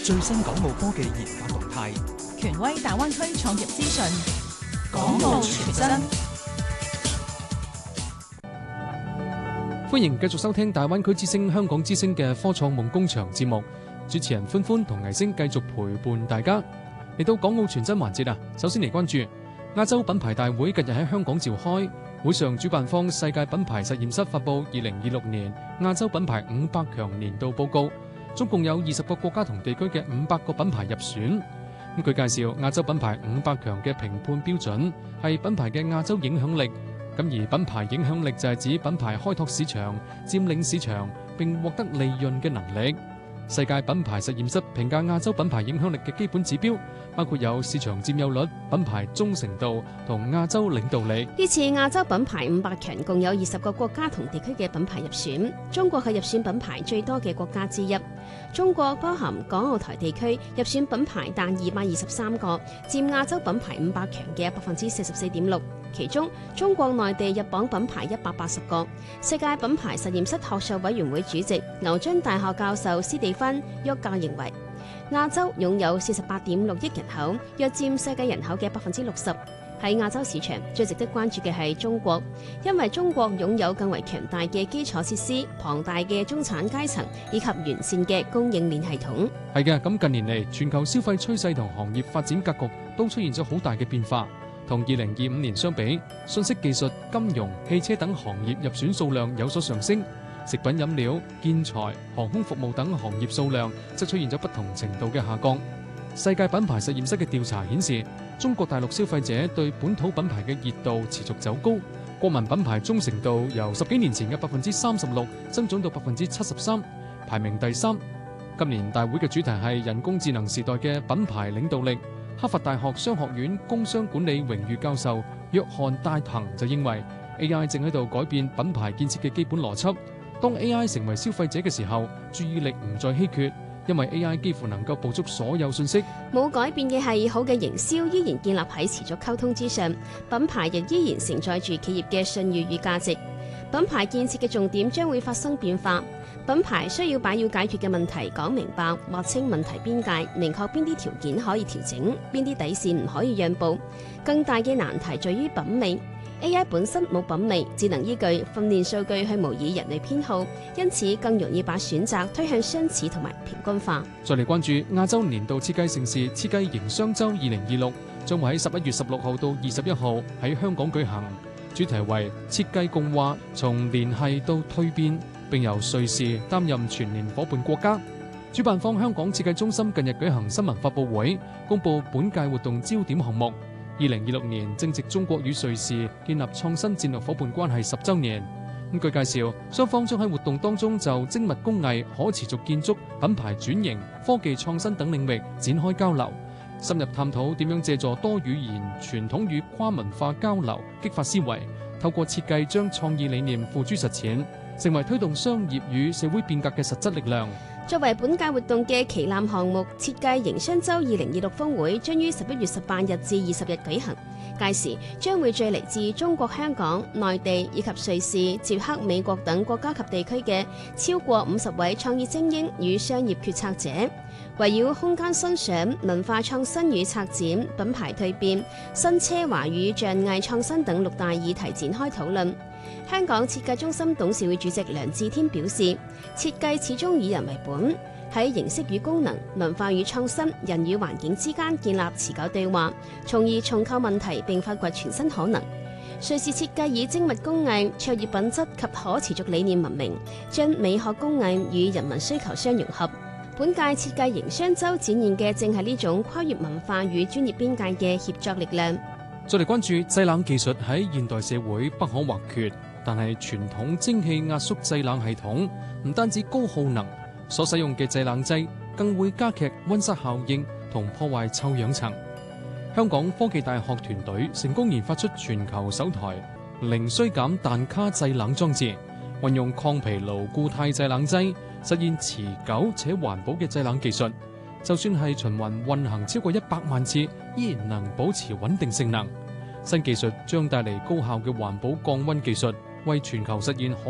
最新港澳科技研發動態， 權威大灣區創業資訊，港澳全真。 歡迎繼續收聽大灣區之聲香港之聲嘅科創夢工場節目，主持人歡歡同倪星繼續陪伴大家。嚟到港澳全真環節啊，首先嚟關注亞洲品牌大會近日喺香港召開，會上主辦方世界品牌實驗室發布2026年亞洲品牌500強年度報告，總共有20個國家同地區嘅500個品牌入選。佢介紹亞洲品牌500強嘅評判標準係品牌嘅亞洲影響力，咁而品牌影響力就係指品牌開拓市場、佔領市場並獲得利潤嘅能力。世界品牌實驗室評價亞洲品牌影響力嘅基本指標包括有市場佔有率、品牌忠誠度同亞洲領導力。 呢次亞洲品牌500強共有20個國家同地區嘅品牌入選，中國係入選品牌最多嘅國家之一。中國包含港澳台地區入選品牌達223個，佔亞洲品牌500強嘅44.6%。其中中國內地入榜品牌180個。世界品牌實驗室學術委員會主席牛津大學教授斯蒂芬·沃格認為，亞洲擁有48.6億人口，約佔世界人口嘅60%。喺亞洲市場最值得關注嘅係中國，因為中國擁有更為強大嘅基礎設施、龐大嘅中產階層以及完善嘅供應鏈系統。 係嘅，咁近年嚟全球消費趨勢同行業發展格局都出現咗好大嘅變化。同2025年相比，信息技術、金融、汽車等行業入選數量有所上升，食品飲料、建材、航空服務等行業數量則出現咗不同程度嘅下降。世界品牌實驗室嘅調查顯示，中國大陸消費者對本土品牌嘅熱度持續走高，國民品牌忠誠度由10幾年前嘅36%增長到73%，排名第3。今年大會嘅主題係人工智能時代嘅品牌領導力。哈佛大學商學院工商管理榮譽教授約翰戴彭就認為 AI 正喺度改變品牌建設嘅基本邏輯。當 AI 成為消費者嘅時候，注意力唔再稀缺，因為 AI 幾乎能夠捕捉所有信息。 冇改變嘅係好嘅營銷依然建立喺持續溝通之上，品牌亦依然承載住企業嘅信譽與價值。品牌建設嘅重點將會發生變化，品牌需要把要解決嘅問題講明白，劃清問題邊界，明確邊啲條件可以調整，邊啲底線唔可以讓步。更大嘅難題在於品味。AI 本身冇品味，只能依據訓練數據去模擬人類偏好，因此更容易把選擇推向相似同埋平均化。 再嚟關注亞洲年度設計盛事設計營商周2026，將會喺11月16號到21號喺香港舉行。主題為設計共話，從聯繫到蛻變，並由瑞士擔任全年夥伴國家。主辦方香港設計中心近日舉行新聞發佈會，公佈本屆活動焦點項目。2026年正值中國與瑞士建立創新戰略夥伴關係10週年。據介紹，雙方將喺活動當中就精密工藝、可持續建築、品牌轉型、科技創新等領域展開交流，深入探討點樣借助多語言、傳統與跨文化交流，激發思維，透過設計將創意理念付諸實踐，成為推動商業與社會變革嘅實質力量。 作為本屆活動嘅旗艦項目，設計營商周2026峰會將於11月18日至20日舉行。屆時將會聚嚟自中國香港、內地以及瑞士、捷克、美國等國家及地區嘅超過50位創意精英與商業決策者，圍繞空間新想、文化創新與策展、品牌蛻變、新奢華與象藝創新等6大議題展開討論。香港設計中心董事會主席梁志天表示，設計始終以人為本，喺形式與功能、文化與創新、人與環境之間建立持久對話，從而重構問題並發掘全新可能。瑞士設計以精密工藝、卓越品質及可持續理念聞名，將美學工藝與人民需求相融合。本屆設計營商周展現嘅正係呢種跨越文化與專業邊界嘅協作力量。 再嚟關注製冷技術喺現代社會不可或缺，但係傳統蒸汽壓縮製冷系統唔單止高耗能，所使用嘅製冷劑更會加劇溫室效應同破壞臭氧層。香港科技大學團隊成功研發出全球首台零衰減氮卡製冷裝置，運用抗疲勞固態製冷劑，實現持久且環保嘅製冷技術。就算係循環運行超過100萬次，依然能保持穩定性能。新技術將帶嚟高效嘅環保降溫技術，為全球實現可